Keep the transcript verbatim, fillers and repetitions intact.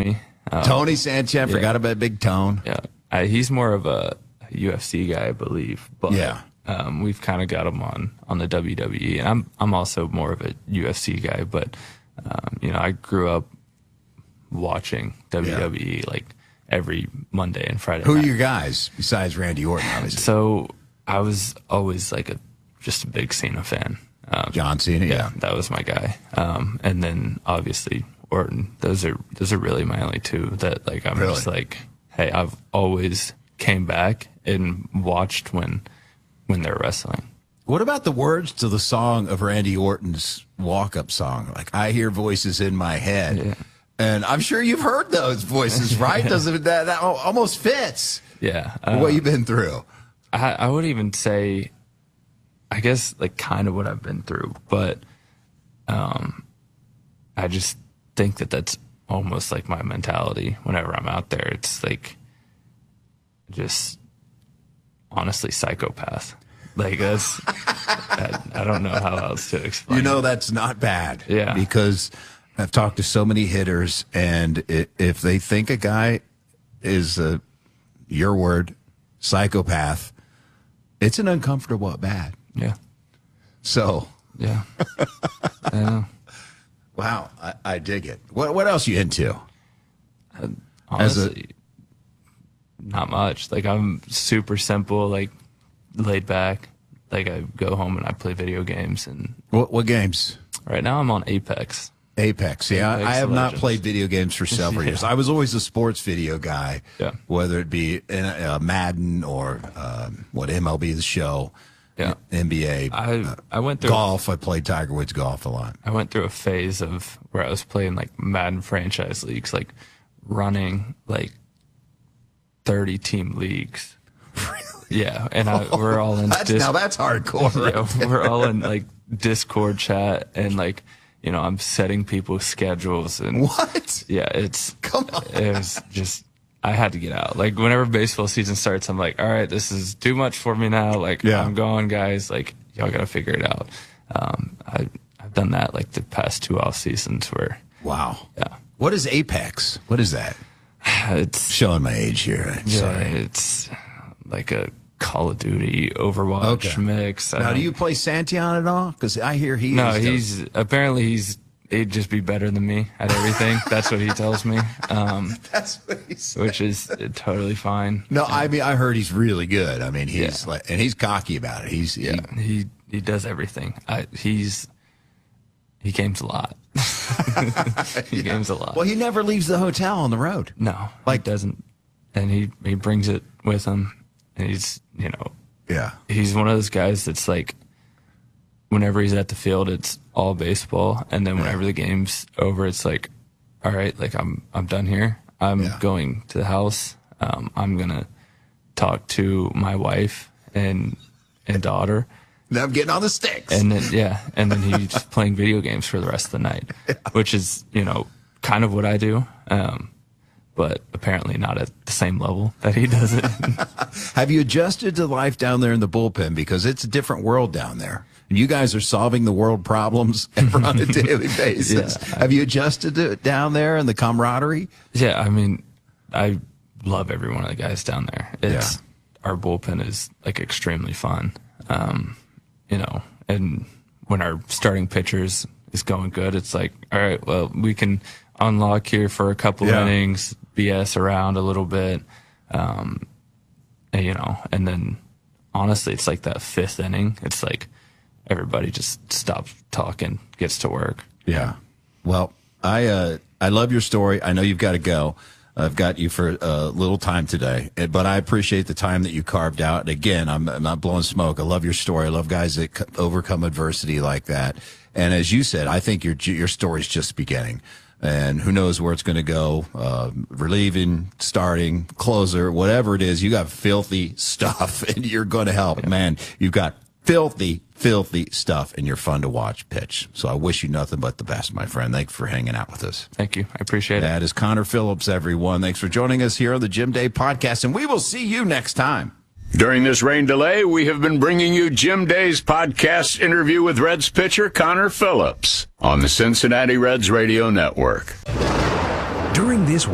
Tony. Um, Tony Sanchon, yeah. forgot about Big Tone. Yeah, I, he's more of a U F C guy, I believe. But Yeah. um, we've kind of got him on on the W W E, and I'm I'm also more of a U F C guy. But um, you know, I grew up watching W W E yeah. like every Monday and Friday. Who night. are your guys besides Randy Orton? Obviously. So I was always like a just a big Cena fan. Um, John Cena, yeah. yeah, that was my guy. Um, and then obviously Orton. Those are those are really my only two that like I'm really? just like, hey, I've always came back and watched when when they're wrestling. What about the words to the song of Randy Orton's walk-up song? Like, I hear voices in my head. Yeah. And I'm sure you've heard those voices, right? Doesn't that, that almost fits? Yeah. Um, what you've been through. I, I would even say, I guess, like kind of what I've been through, but um, I just think that that's almost like my mentality whenever I'm out there. It's like just honestly psychopath. Like that's, I, I don't know how else to explain. You know, it. that's not bad. Yeah. Because I've talked to so many hitters, and it, if they think a guy is a, your word, psychopath, it's an uncomfortable bad. Yeah. So. Yeah. I know. Wow. I, I dig it. What What else you into? Uh, honestly, a, not much. Like I'm super simple, like laid back. Like I go home and I play video games. And what, what games? Right now I'm on Apex. Apex, yeah. Apex I have Legends. not played video games for several yeah. years. I was always a sports video guy, yeah. whether it be in uh, Madden or um, what M L B The Show, yeah. N B A. I uh, I went through golf. I played Tiger Woods golf a lot. I went through a phase of where I was playing like Madden franchise leagues, like running like thirty team leagues. Really? Yeah, and I, we're all in. That's, dis- now that's hardcore. Right yeah, there. We're all in like Discord chat and like. You know, I'm setting people's schedules and what? Yeah, it's come on. It was just I had to get out. Like whenever baseball season starts, I'm like, all right, this is too much for me now. Like yeah. I'm going, guys. Like y'all got to figure it out. Um, I I've done that like the past two off seasons where. Wow. Yeah. What is Apex? What is that? It's showing my age here. Yeah, Sorry. it's like a Call of Duty, Overwatch okay. mix. Now, do you play Santion at all? Because I hear he. No, is he's the... apparently he's he'd just be better than me at everything. That's what he tells me. Um, That's what he says. Which is totally fine. No, I mean I heard he's really good. I mean he's yeah. like, and he's cocky about it. He's yeah, he he, he does everything. I, he's he games a lot. he yeah. games a lot. Well, he never leaves the hotel on the road. No, like he doesn't, and he he brings it with him. And he's, you know, yeah, he's one of those guys that's like, whenever he's at the field, it's all baseball, and then whenever yeah. the game's over, it's like, all right, like I'm I'm done here. I'm yeah. going to the house. Um, I'm gonna talk to my wife and and daughter. Then I'm getting on the sticks. And then yeah, and then he's playing video games for the rest of the night, yeah. which is you know kind of what I do. Um, but apparently not at the same level that he does it. Have you adjusted to life down there in the bullpen? Because it's a different world down there. You guys are solving the world problems on a daily basis. Yeah, Have you adjusted to it down there and the camaraderie? Yeah, I mean, I love every one of the guys down there. It's, yeah. Our bullpen is like extremely fun. Um, you know, and when our starting pitchers is going good, it's like, all right, well, we can unlock here for a couple yeah. innings, B S around a little bit, um, and, you know, and then honestly, it's like that fifth inning. It's like everybody just stops talking, gets to work. Yeah. Well, I uh, I love your story. I know you've got to go. I've got you for a little time today, but I appreciate the time that you carved out. And again, I'm, I'm not blowing smoke. I love your story. I love guys that overcome adversity like that. And as you said, I think your your story's just beginning. And who knows where it's going to go, uh, relieving, starting, closer, whatever it is. You got filthy stuff, and you're going to help. Yeah. Man, you've got filthy, filthy stuff, and you're fun to watch pitch. So I wish you nothing but the best, my friend. Thanks for hanging out with us. Thank you. I appreciate that it. That is Connor Phillips, everyone. Thanks for joining us here on the Jim Day Podcast, and we will see you next time. During this rain delay, we have been bringing you Jim Day's podcast interview with Reds pitcher Connor Phillips on the Cincinnati Reds Radio Network. During this